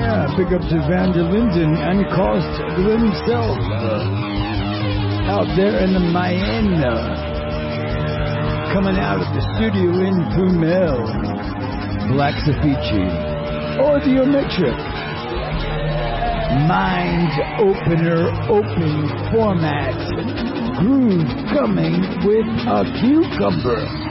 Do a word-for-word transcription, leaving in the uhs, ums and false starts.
Yeah, big up to Vander Linden and Cost himself uh, out there in the Miami, coming out of the studio in Pumel, Black Safici, Audiometric, Mind Opener, open format, groove coming with a cucumber.